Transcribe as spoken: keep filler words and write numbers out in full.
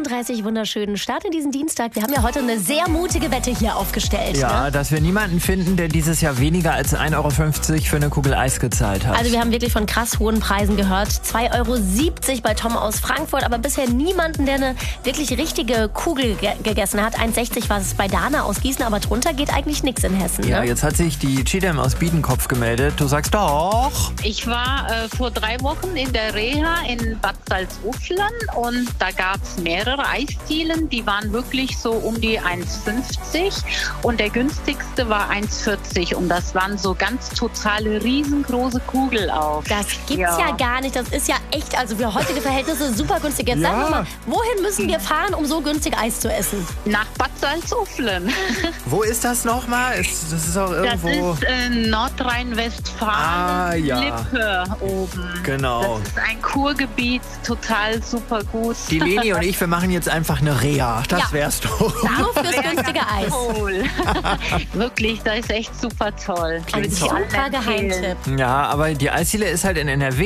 dreißig wunderschönen Start in diesen Dienstag. Wir haben ja heute eine sehr mutige Wette hier aufgestellt. Ja, ne? dass wir niemanden finden, der dieses Jahr weniger als ein Euro fünfzig für eine Kugel Eis gezahlt hat. Also wir haben wirklich von krass hohen Preisen gehört. zwei Euro siebzig bei Tom aus Frankfurt, aber bisher niemanden, der eine wirklich richtige Kugel ge gegessen hat. eins sechzig war es bei Dana aus Gießen, aber drunter geht eigentlich nichts in Hessen. Ja, ne? jetzt hat sich die Chidem aus Biedenkopf gemeldet. Du sagst doch. Ich war äh, vor drei Wochen in der Reha in Bad Salzuflen und da gab es mehrere Eisdielen, die waren wirklich so um die eins fünfzig und der günstigste war eins vierzig und das waren so ganz totale riesengroße Kugel auf. Das gibt's ja. ja gar nicht. Das ist ja echt, also für heutige Verhältnisse super günstig. Jetzt Ja. sag doch mal, wohin müssen wir fahren, um so günstig Eis zu essen? Nach Bad Salzuflen. Wo ist das nochmal? Ist, das ist auch Das irgendwo... ist äh, Nordrhein-Westfalen, Ah, ja. Lippe oben. Genau. Das ist ein Kurgebiet, total super gut. Die Leni und ich, wir machen jetzt einfach eine Reha. Das Ja. wär's doch. Nur fürs günstige Eis. Cool. Wirklich, das ist echt super toll. Klingt Würde ich toll. allen Super empfehlen. Geheimtipp. Ja, aber die Eisdiele ist halt in N R W.